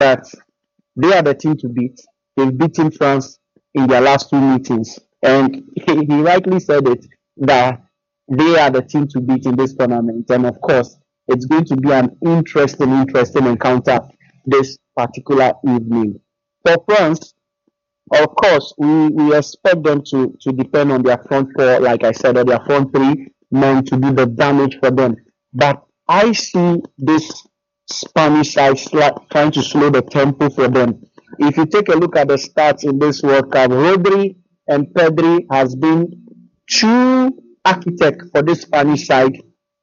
that they are the team to beat. They've beaten France in their last two meetings. And he rightly said it that they are the team to beat in this tournament. And of course, it's going to be an interesting encounter this particular evening. For France, of course, we expect them to depend on their front four, like I said, or their front three men to do the damage for them. But I see this Spanish side trying to slow the tempo for them. If you take a look at the stats in this World Cup, Rodri and Pedri has been true architect for this Spanish side.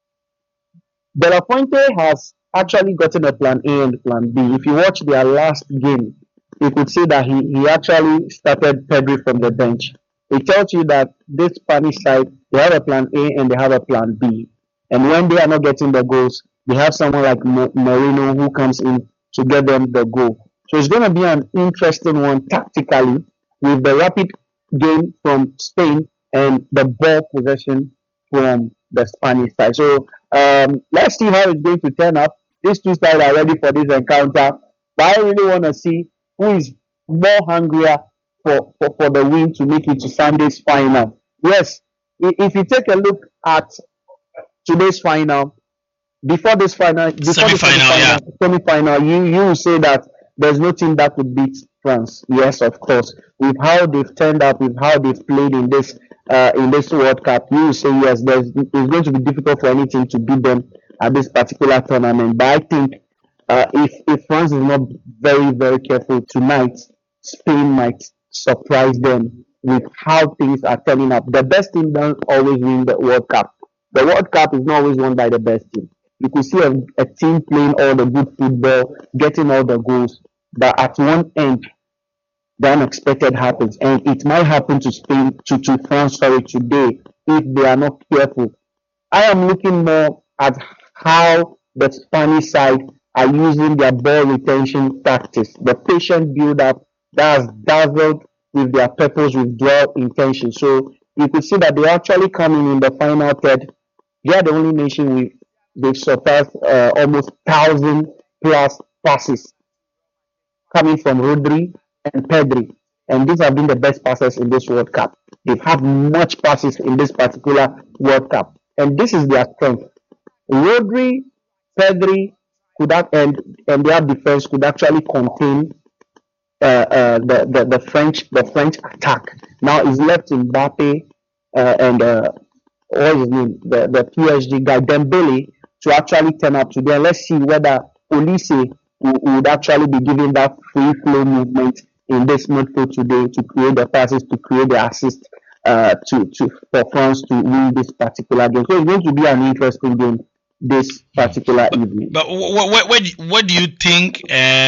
De La Fuente has actually gotten a plan A and plan B. If you watch their last game, you could see that he actually started Pedri from the bench. It tells you that this Spanish side, they have a plan A and they have a plan B. And when they are not getting the goals, they have someone like Moreno who comes in to get them the goal. So it's going to be an interesting one tactically with the rapid game from Spain and the ball possession from the Spanish side. So let's see how it's going to turn up. These two sides are ready for this encounter. But I really want to see who is more hungrier for the win to make it to Sunday's final. Yes, if you take a look at today's final, before this final, semi-final, you will say that there's no team that could beat France. Yes, of course. With how they've turned up, with how they've played in this World Cup, you will say yes. It's going to be difficult for any team to beat them at this particular tournament. But I think if France is not very, very careful tonight, Spain might surprise them with how things are turning up. The best team don't always win the World Cup. The World Cup is not always won by the best team. You could see a team playing all the good football, getting all the goals, but at one end, the unexpected happens, and it might happen to Spain, to France, today if they are not careful. I am looking more at how the Spanish side are using their ball retention tactics, the patient build-up that has dazzled with their purpose withdrawal intention. So you could see that they're actually coming in the final third. They are the only nation they've surpassed almost 1,000 plus passes coming from Rodri and Pedri. And these have been the best passes in this World Cup. They've had much passes in this particular World Cup. And this is their strength. Rodri, Pedri and their defense could actually contain the French attack. Now it's left Mbappe and what is his name? The PSG guy Dembele to actually turn up today. And let's see whether Olise would actually be giving that free flow movement in this midfield today to create the passes, to create the assists for France to win this particular game. So it's going to be an interesting game this particular evening. But what do you think?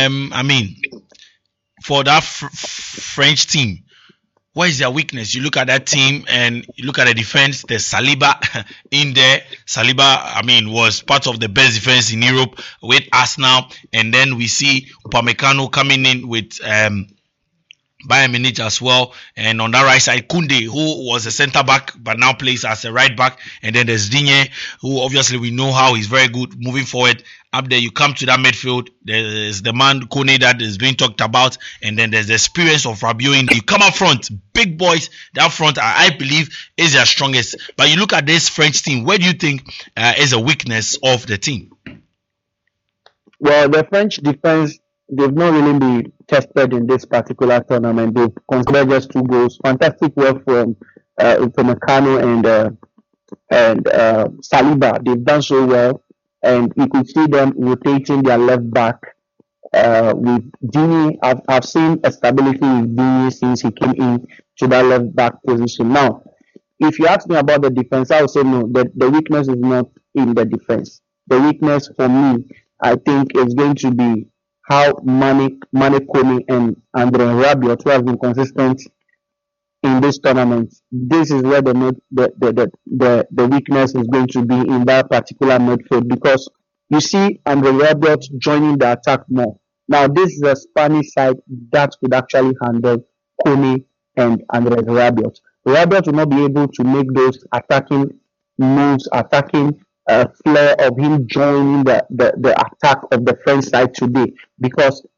For that French team, what is their weakness? You look at that team and you look at the defense. There's Saliba in there. Saliba, was part of the best defense in Europe with Arsenal. And then we see Upamecano coming in with Bayern Munich as well. And on that right side, Koundé, who was a centre back but now plays as a right back. And then there's Digne, who obviously we know how he's very good moving forward. Up there, you come to that midfield. There's the man Kone that is being talked about, and then there's the experience of Rabiot. You come up front, big boys. That front, I believe, is their strongest. But you look at this French team. Where do you think is a weakness of the team? Well, the French defense, they've not really been tested in this particular tournament. They've considered just 2 goals. Fantastic work from Upamecano and Saliba. They've done so well. And you could see them rotating their left back with Digne. I've seen a stability with Digne since he came in to that left back position. Now, if you ask me about the defense, I would say no. The weakness is not in the defense. The weakness for me, I think, is going to be how Mane Kone and Andre Rabiot, who have been consistent in this tournament. This is where the weakness is going to be in that particular midfield, because you see Andre Rabiot joining the attack more. Now this is a Spanish side that could actually handle Kone and Andre Rabiot. Rabiot will not be able to make those attacking moves, flair of him joining the attack of the French side today, because